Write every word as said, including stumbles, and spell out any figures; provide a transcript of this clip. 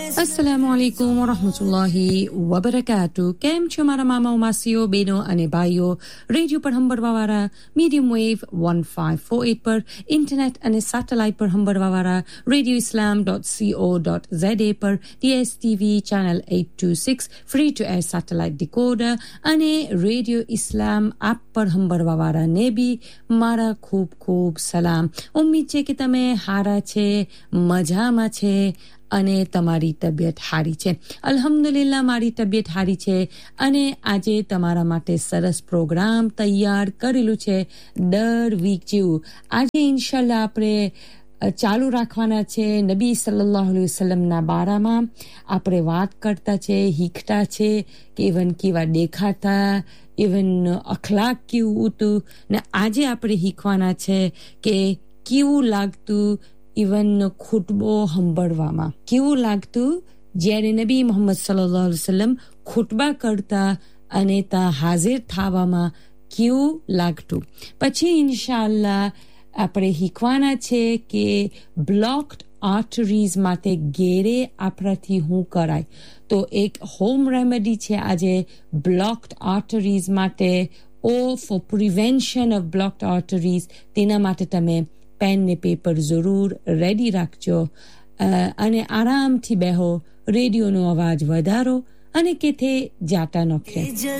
अस्सलामु अलैकुम व रहमतुल्लाहि व बरकातुहू કેમ છો મારા મામા માસીઓ બેનો અને ભાઈઓ રેડિયો પર હંબરવાવાળા medium wave one five four eight પર ઇન્ટરનેટ અને સેટેલાઇટ પર હંબરવાવાળા radio islam dot co dot za પર D S T V channel eight twenty-six free to air satellite decoder અને Radio Islam app પર હંબરવાવાળા ને બી મારા ખૂબ ખૂબ સલામ ઉમ્મીદ છે કે તમે હારા છે મજામાં છે અને તમારી તબિયત હારી છે અલ્હમ્દુલિલ્લાહ મારી તબિયત હારી છે અને આજે તમારા માટે સરસ પ્રોગ્રામ તૈયાર કરેલું છે દર વીક જેવું આજે ઇન્શાલ્લાહ આપણે ચાલુ રાખવાના છે નબી સલ્લલ્લાહુ અલૈહિ વસલ્લમના બારામાં આપણે વાત કરતા છે હીખતા છે કે ઇવન કેવા દેખાતા ઇવન અખલાક કેવું હતું ને આજે આપણે હીખવાના છે કે કેવું લાગતું ઇવન ખુતબો સંભળવામાં કેવું લાગતું જ્યારે નબી મુહમ્મદ સલ્લલ્લાહુ અલૈહિ વસલ્લમ ખુતબા કરતા અને તા હાજર થવામાં કેવું લાગતું પછી ઇન્શાઅલ્લાહ આપણે શીખવાના છે કે બ્લોક્ડ આર્ટરીઝ માટે ઘેરે આપણાથી શું કરાય તો એક હોમ રેમેડી છે આજે બ્લોક્ડ આર્ટરીઝ માટે ઓ ફોર પ્રિવેન્શન ઓફ બ્લોક્ડ આર્ટરીઝ તેના માટે તમે પેન ને પેપર જરૂર રેડી રાખજો અને આરામથી બેહો રેડિયોનો અવાજ વધારો અને કેથે જાતા નખે